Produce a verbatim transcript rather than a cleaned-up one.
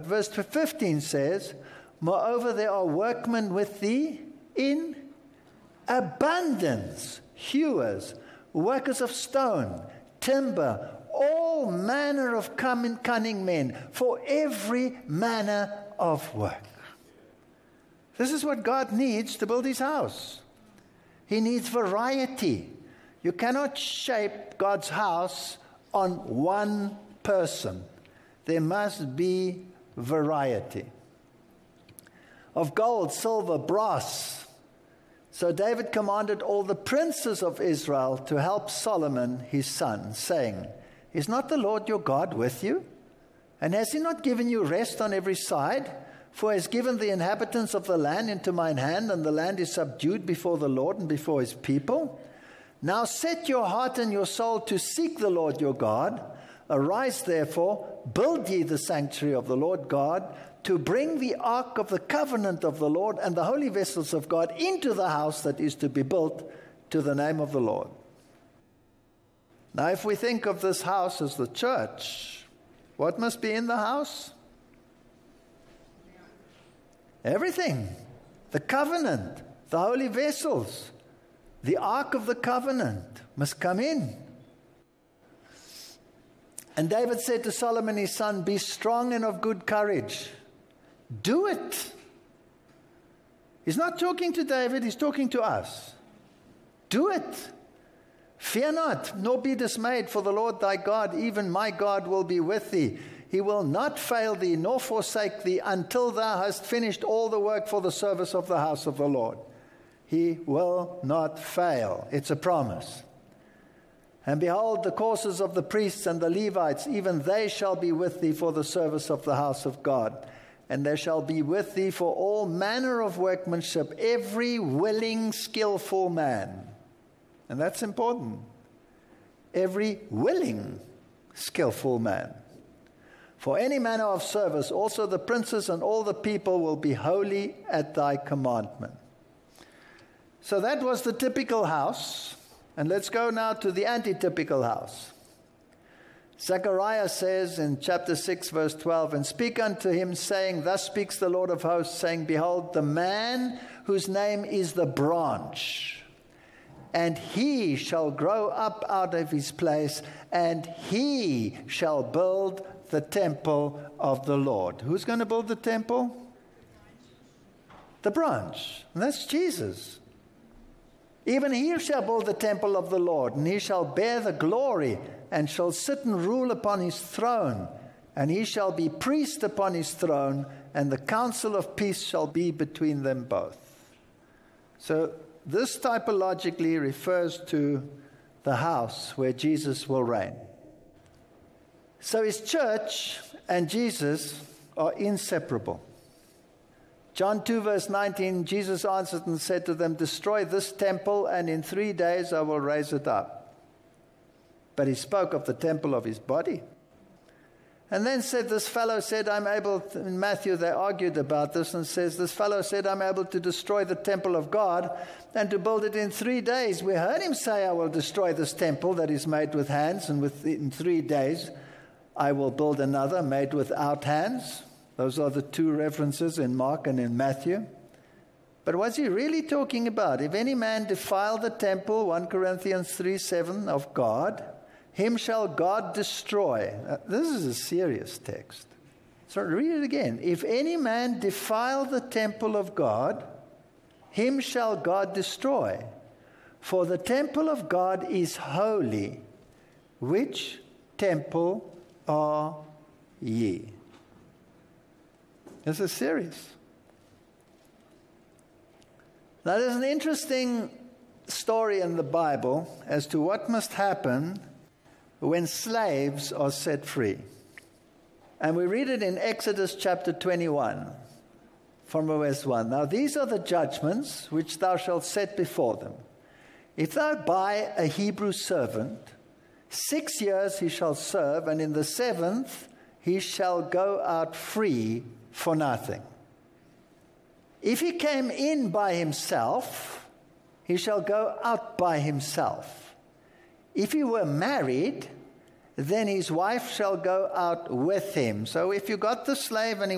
verse fifteen says, moreover, there are workmen with thee in abundance, hewers, workers of stone, timber, all manner of cunning men, for every manner of work. This is what God needs to build his house. He needs variety. You cannot shape God's house on one person. There must be variety. Of gold, silver, brass. So David commanded all the princes of Israel to help Solomon his son, saying, is not the Lord your God with you? And has he not given you rest on every side? For he has given the inhabitants of the land into mine hand, and the land is subdued before the Lord and before his people. Now set your heart and your soul to seek the Lord your God. Arise, therefore, build ye the sanctuary of the Lord God, to bring the ark of the covenant of the Lord and the holy vessels of God into the house that is to be built to the name of the Lord. Now, if we think of this house as the church, what must be in the house? Everything. The covenant, the holy vessels, the ark of the covenant must come in. And David said to Solomon his son, be strong and of good courage. Do it. He's not talking to David, he's talking to us. Do it. Fear not, nor be dismayed, for the Lord thy God, even my God, will be with thee. He will not fail thee, nor forsake thee, until thou hast finished all the work for the service of the house of the Lord. He will not fail. It's a promise. And behold, the courses of the priests and the Levites, even they shall be with thee for the service of the house of God. And they shall be with thee for all manner of workmanship, every willing, skillful man. And that's important. Every willing, skillful man. For any manner of service, also the princes and all the people will be holy at thy commandment. So that was the typical house. And let's go now to the antitypical house. Zechariah says in chapter six, verse twelve, and speak unto him, saying, thus speaks the Lord of hosts, saying, behold, the man whose name is the branch, and he shall grow up out of his place, and he shall build the temple of the Lord. Who's going to build the temple? The branch. And that's Jesus. Even he shall build the temple of the Lord, and he shall bear the glory, and shall sit and rule upon his throne. And he shall be priest upon his throne, and the counsel of peace shall be between them both. So this typologically refers to the house where Jesus will reign. So his church and Jesus are inseparable. John two, verse nineteen, Jesus answered and said to them, destroy this temple, and in three days I will raise it up. But he spoke of the temple of his body. And then said, this fellow said, I'm able, to, in Matthew they argued about this, and says, this fellow said, I'm able to destroy the temple of God and to build it in three days. We heard him say, I will destroy this temple that is made with hands, and within three days I will build another made without hands. Those are the two references in Mark and in Matthew. But what's he really talking about? If any man defile the temple, First Corinthians three seven, of God, him shall God destroy. Uh, this is a serious text. So read it again. If any man defile the temple of God, him shall God destroy. For the temple of God is holy. Which temple are ye? This is serious. Now, there's an interesting story in the Bible as to what must happen when slaves are set free. And we read it in Exodus chapter twenty-one, from verse one. Now, these are the judgments which thou shalt set before them. If thou buy a Hebrew servant, six years he shall serve, and in the seventh he shall go out free for nothing. If he came in by himself, he shall go out by himself. If he were married, then his wife shall go out with him. So if you got the slave and he